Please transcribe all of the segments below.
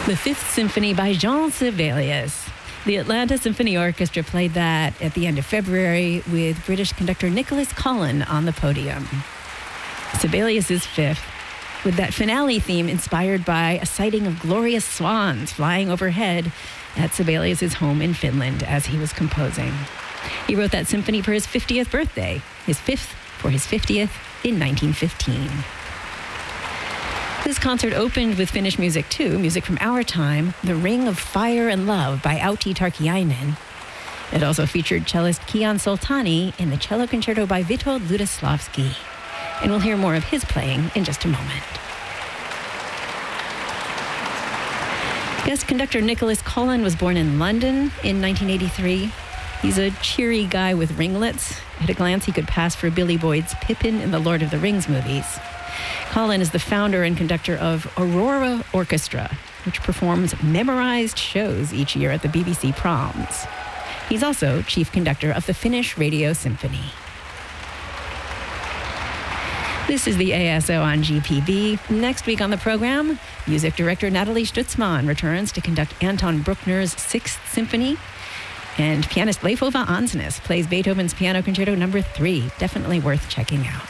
The Fifth Symphony by Jean Sibelius. The Atlanta Symphony Orchestra played that at the end of February with British conductor Nicholas Collin on the podium. Sibelius's Fifth, with that finale theme inspired by a sighting of glorious swans flying overhead at Sibelius's home in Finland as he was composing. He wrote that symphony for his 50th birthday, his fifth for his 50th in 1915. This concert opened with Finnish music too, music from our time, The Ring of Fire and Love by Auti Tarkiainen. It also featured cellist Kian Soltani in the cello concerto by Witold Ludoslavski. And we'll hear more of his playing in just a moment. Guest conductor Nicholas Collin was born in London in 1983. He's a cheery guy with ringlets. At a glance, he could pass for Billy Boyd's Pippin in the Lord of the Rings movies. Collin is the founder and conductor of Aurora Orchestra, which performs memorized shows each year at the BBC Proms. He's also chief conductor of the Finnish Radio Symphony. This is the ASO on GPB. Next week on the program, music director Natalie Stutzmann returns to conduct Anton Bruckner's Sixth Symphony. And pianist Leif Ove Ansnes plays Beethoven's Piano Concerto No. 3. Definitely worth checking out.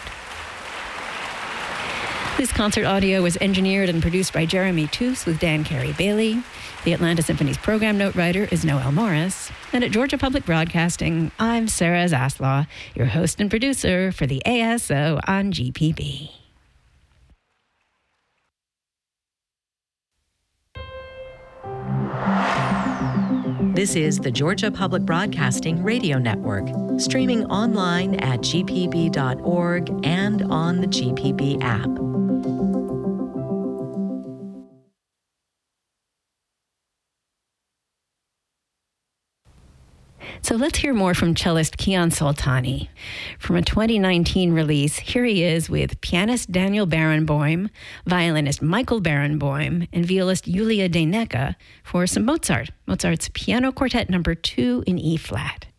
This concert audio was engineered and produced by Jeremy Toos with Dan Carey-Bailey. The Atlanta Symphony's program note writer is Noel Morris. And at Georgia Public Broadcasting, I'm Sarah Zaslaw, your host and producer for the ASO on GPB. This is the Georgia Public Broadcasting Radio Network, streaming online at gpb.org and on the GPB app. So let's hear more from cellist Kian Soltani. From a 2019 release, here he is with pianist Daniel Barenboim, violinist Michael Barenboim, and violist Julia Dejneka for some Mozart. Mozart's Piano Quartet No. 2 in E-flat.